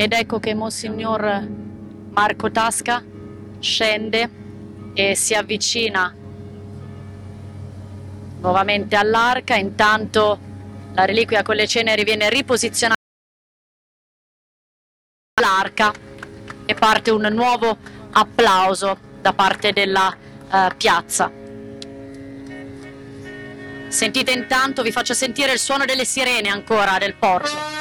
Ed ecco che Monsignor Marco Tasca scende e si avvicina nuovamente all'arca. Intanto la reliquia con le ceneri viene riposizionata all'arca e parte un nuovo applauso da parte della piazza. Sentite intanto, vi faccio sentire il suono delle sirene ancora del porto.